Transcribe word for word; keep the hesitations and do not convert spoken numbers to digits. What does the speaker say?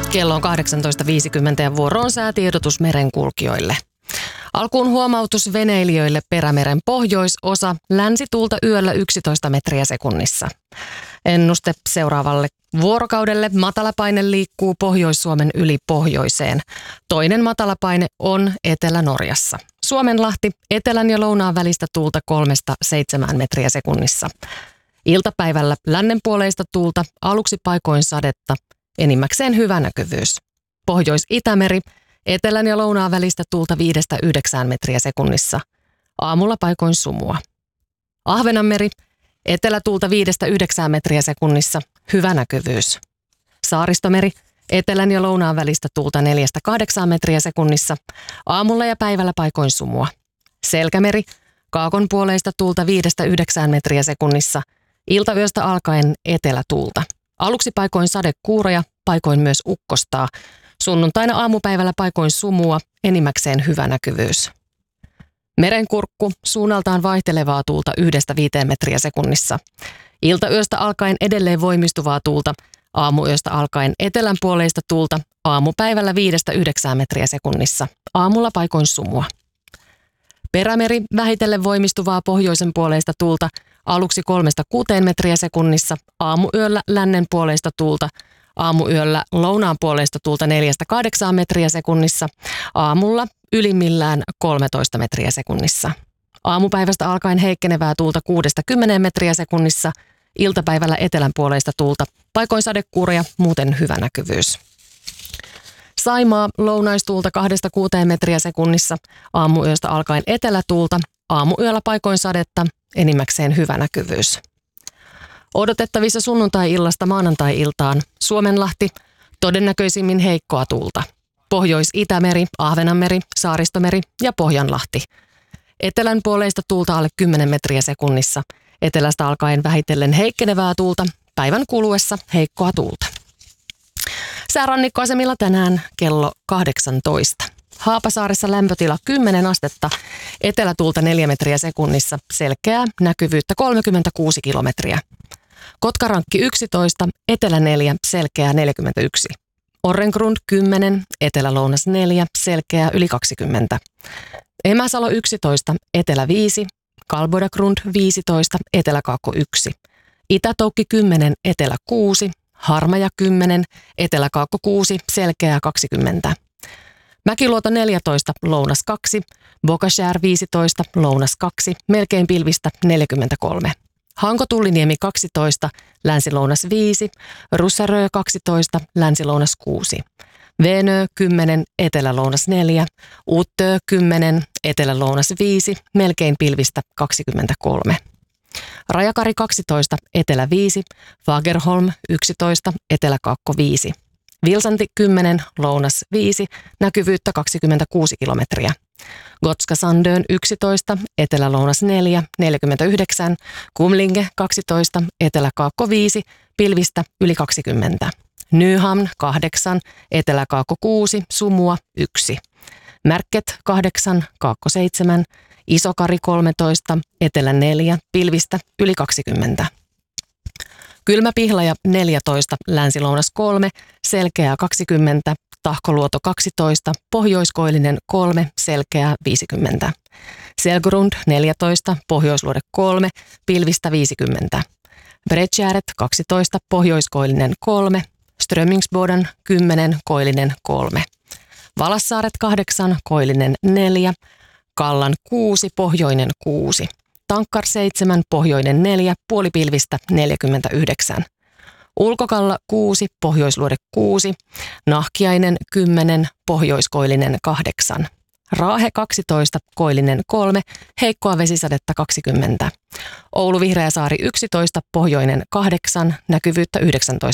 Kello on kahdeksantoista viisikymmentä ja vuoro on säätiedotus merenkulkijoille. Alkuun huomautus veneilijöille Perämeren pohjoisosa, länsituulta yöllä yksitoista metriä sekunnissa. Ennuste seuraavalle vuorokaudelle: matalapaine liikkuu Pohjois-Suomen yli pohjoiseen. Toinen matalapaine on Etelä-Norjassa. Suomenlahti, etelän ja lounaan välistä tuulta kolmesta seitsemään metriä sekunnissa. Iltapäivällä lännenpuoleista tuulta, aluksi paikoin sadetta, enimmäkseen hyvä näkyvyys. Pohjois-Itämeri, etelän ja lounaan välistä tuulta viidestä yhdeksään metriä sekunnissa. Aamulla paikoin sumua. Ahvenanmeri, etelätuulta viidestä yhdeksään metriä sekunnissa, hyvä näkyvyys. Saaristomeri, etelän ja lounaan välistä tuulta neljästä kahdeksaan metriä sekunnissa. Aamulla ja päivällä paikoin sumua. Selkämeri, kaakonpuoleista tuulta viidestä yhdeksään metriä sekunnissa. Iltayöstä alkaen etelätuulta. Aluksi paikoin sadekuuroja, paikoin myös ukkostaa. Sunnuntaina aamupäivällä paikoin sumua, enimmäkseen hyvä näkyvyys. Merenkurkku, suunnaltaan vaihtelevaa tuulta yhdestä viiteen metriä sekunnissa. Iltayöstä alkaen edelleen voimistuvaa tuulta, aamuyöstä alkaen etelänpuoleista tuulta, aamupäivällä viidestä yhdeksään metriä sekunnissa. Aamulla paikoin sumua. Perämeri, vähitellen voimistuvaa pohjoisen puoleista tuulta, aluksi kolmesta kuuteen metriä sekunnissa, aamuyöllä lännen puoleista tuulta, aamuyöllä lounaan puoleista tuulta neljästä kahdeksaan metriä sekunnissa, aamulla ylimmillään kolmetoista metriä sekunnissa. Aamupäivästä alkaen heikkenevää tuulta kuudesta kymmeneen metriä sekunnissa, iltapäivällä etelän puoleista tuulta, paikoin sadekuuroja, muuten hyvä näkyvyys. Saimaa, lounaistuulta kahdesta kuuteen metriä sekunnissa, aamuyöstä alkaen etelätuulta, aamuyöllä paikoin sadetta, enimmäkseen hyvä näkyvyys. Odotettavissa sunnuntai-illasta maanantai-iltaan Suomenlahti, todennäköisimmin heikkoa tuulta. Pohjois-Itämeri, Ahvenanmeri, Saaristomeri ja Pohjanlahti. Etelän puoleista tuulta alle kymmenen metriä sekunnissa, etelästä alkaen vähitellen heikkenevää tuulta, päivän kuluessa heikkoa tuulta. Säärannikkoasemilla tänään kello kahdeksantoista. Haapasaaressa lämpötila kymmenen astetta, etelätuulta neljä metriä sekunnissa, selkeää näkyvyyttä kolmekymmentäkuusi kilometriä. Kotkarankki yksitoista, etelä neljä, selkeää neljäkymmentäyksi. Orrengrund kymmenen, etelä-lounas neljä, selkeää yli kaksikymmentä. Emäsalo yksitoista, etelä viisi, Kalbodagrund viisitoista, eteläkaakko yksi. Itätoukki kymmenen, etelä kuusi, Harmaja kymmenen, eteläkaakko kuusi, selkeää kaksikymmentä. Mäkiluoto neljätoista, lounas kaksi, Bokashär viisitoista, lounas kaksi, melkein pilvistä neljäkymmentäkolme. Hanko-Tulliniemi kaksitoista, länsi-lounas viisi, Russarö kaksitoista, länsi-lounas kuusi. Veenö kymmenen, etelä-lounas neljä, Uttö kymmenen, etelä-lounas viisi, melkein pilvistä kaksikymmentäkolme. Rajakari kaksitoista, etelä viisi, Fagerholm yksitoista, eteläkaakko viisi. Vilsanti kymmenen, lounas viisi, näkyvyyttä kaksikymmentäkuusi kilometriä. Gotska Sandön yksitoista, etelä-lounas neljä, neljäkymmentäyhdeksän. Kumlinge kaksitoista, eteläkaakko viisi, pilvistä yli kaksikymmentä. Nyhamn kahdeksan, eteläkaakko kuusi, sumua yksi. Märket kahdeksan, kaakko seitsemän. Isokari kolmetoista, etelä neljä, pilvistä yli kaksikymmentä. Kylmäpihlaja neljätoista, länsi-lounas kolme, selkeää kaksikymmentä. Tahkoluoto kaksitoista, pohjoiskoillinen kolme, selkeää viisikymmentä. Selgrund neljätoista, pohjoisluode kolme, pilvistä viisikymmentä. Bredgäret kaksitoista, pohjoiskoillinen kolme, Strömingsboden kymmenen, koillinen kolme. Valassaaret kahdeksan, koillinen neljä, Kallan kuusi, pohjoinen kuusi. Tankkar seitsemän, pohjoinen neljä, puolipilvistä neljäkymmentäyhdeksän. Ulkokalla kuusi, pohjoisluode kuusi, Nahkiainen kymmenen, pohjoiskoillinen kahdeksan. Raahe kaksitoista, koillinen kolme, heikkoa vesisadetta kaksikymmentä. Oulu Vihreäsaari yksitoista, pohjoinen kahdeksan, näkyvyyttä yhdeksäntoista